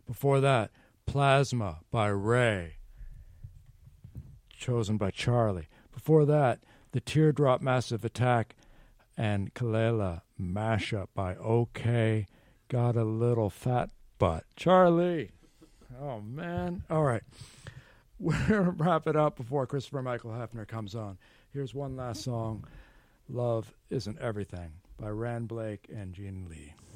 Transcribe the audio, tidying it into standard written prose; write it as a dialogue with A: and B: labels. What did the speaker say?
A: Before that, Plasma by Ray, chosen by Charlie. Before that, The Teardrop Massive Attack and Kalela mashup by OK Got a Little Fat Butt. Charlie! Oh, man. All right. We're going to wrap it up before Christopher Michael Hefner comes on. Here's one last song, Love Isn't Everything, by Rand Blake and Gene Lee.